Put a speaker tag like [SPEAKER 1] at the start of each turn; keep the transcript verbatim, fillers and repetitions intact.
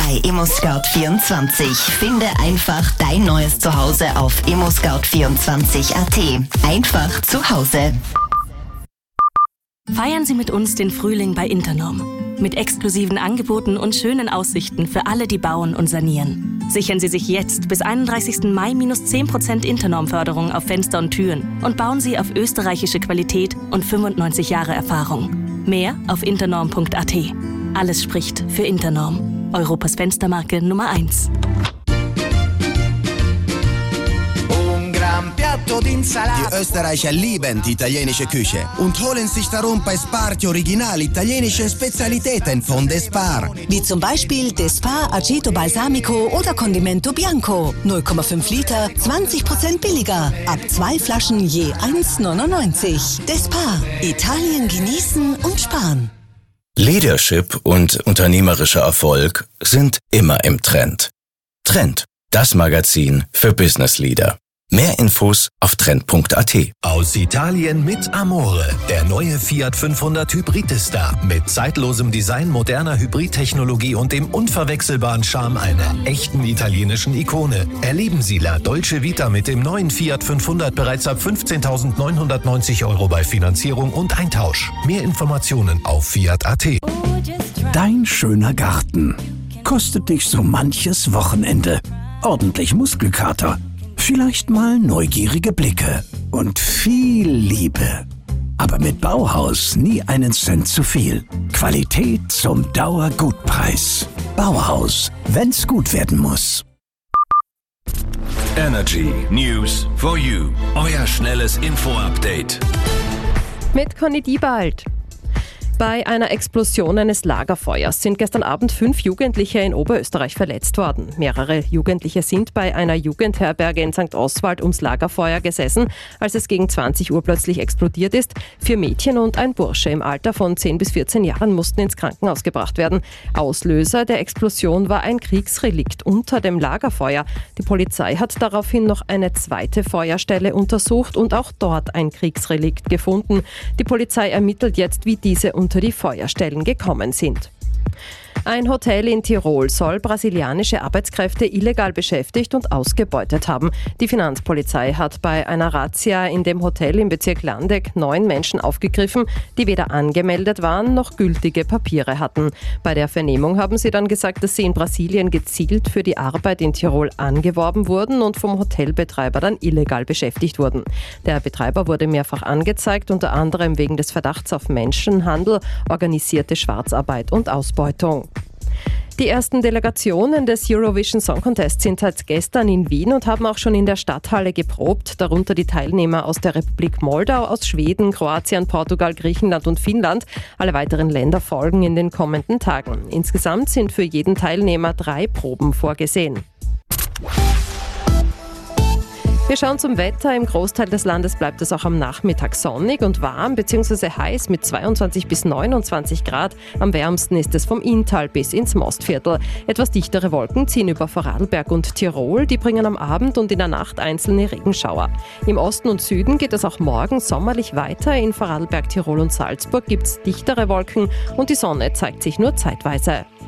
[SPEAKER 1] bei ImmoScout vierundzwanzig. Finde einfach dein neues Zuhause auf immoscout vierundzwanzig Punkt at. Einfach zu Hause.
[SPEAKER 2] Feiern Sie mit uns den Frühling bei Internorm. Mit exklusiven Angeboten und schönen Aussichten für alle, die bauen und sanieren. Sichern Sie sich jetzt bis einunddreißigsten Mai minus zehn Prozent Internorm-Förderung auf Fenster und Türen und bauen Sie auf österreichische Qualität und fünfundneunzig Jahre Erfahrung. Mehr auf internorm Punkt at. Alles spricht für Internorm. Europas Fenstermarke Nummer eins.
[SPEAKER 3] Die Österreicher lieben die italienische Küche und holen sich darum bei Spar die original italienische Spezialitäten von Despar.
[SPEAKER 4] Wie zum Beispiel Despar Aceto Balsamico oder Condimento Bianco. null Komma fünf Liter, zwanzig Prozent billiger. Ab zwei Flaschen je eins neunundneunzig. Despar. Italien genießen und sparen.
[SPEAKER 5] Leadership und unternehmerischer Erfolg sind immer im Trend. Trend, das Magazin für Business Leader. Mehr Infos auf trend Punkt at.
[SPEAKER 6] Aus Italien mit Amore. Der neue Fiat fünfhundert Hybrid ist da. Mit zeitlosem Design, moderner Hybridtechnologie und dem unverwechselbaren Charme einer echten italienischen Ikone. Erleben Sie La Dolce Vita mit dem neuen Fiat fünfhundert bereits ab fünfzehntausendneunhundertneunzig Euro bei Finanzierung und Eintausch. Mehr Informationen auf fiat Punkt at.
[SPEAKER 7] Dein schöner Garten kostet dich so manches Wochenende. Ordentlich Muskelkater. Vielleicht mal neugierige Blicke und viel Liebe. Aber mit Bauhaus nie einen Cent zu viel. Qualität zum Dauergutpreis. Bauhaus, wenn's gut werden muss.
[SPEAKER 8] Energy News for You. Euer schnelles Info-Update.
[SPEAKER 9] Mit Conny Diebald. Bei einer Explosion eines Lagerfeuers sind gestern Abend fünf Jugendliche in Oberösterreich verletzt worden. Mehrere Jugendliche sind bei einer Jugendherberge in Sankt Oswald ums Lagerfeuer gesessen, als es gegen zwanzig Uhr plötzlich explodiert ist. Vier Mädchen und ein Bursche im Alter von zehn bis vierzehn Jahren mussten ins Krankenhaus gebracht werden. Auslöser der Explosion war ein Kriegsrelikt unter dem Lagerfeuer. Die Polizei hat daraufhin noch eine zweite Feuerstelle untersucht und auch dort ein Kriegsrelikt gefunden. Die Polizei ermittelt jetzt, wie diese unter die Feuerstellen gekommen sind. Ein Hotel in Tirol soll brasilianische Arbeitskräfte illegal beschäftigt und ausgebeutet haben. Die Finanzpolizei hat bei einer Razzia in dem Hotel im Bezirk Landeck neun Menschen aufgegriffen, die weder angemeldet waren noch gültige Papiere hatten. Bei der Vernehmung haben sie dann gesagt, dass sie in Brasilien gezielt für die Arbeit in Tirol angeworben wurden und vom Hotelbetreiber dann illegal beschäftigt wurden. Der Betreiber wurde mehrfach angezeigt, unter anderem wegen des Verdachts auf Menschenhandel, organisierte Schwarzarbeit und Ausbeutung. Die ersten Delegationen des Eurovision Song Contest sind seit gestern in Wien und haben auch schon in der Stadthalle geprobt, darunter die Teilnehmer aus der Republik Moldau, aus Schweden, Kroatien, Portugal, Griechenland und Finnland. Alle weiteren Länder folgen in den kommenden Tagen. Insgesamt sind für jeden Teilnehmer drei Proben vorgesehen. Wir schauen zum Wetter. Im Großteil des Landes bleibt es auch am Nachmittag sonnig und warm bzw. heiß mit zweiundzwanzig bis neunundzwanzig Grad. Am wärmsten ist es vom Inntal bis ins Mostviertel. Etwas dichtere Wolken ziehen über Vorarlberg und Tirol. Die bringen am Abend und in der Nacht einzelne Regenschauer. Im Osten und Süden geht es auch morgen sommerlich weiter. In Vorarlberg, Tirol und Salzburg gibt es dichtere Wolken und die Sonne zeigt sich nur zeitweise.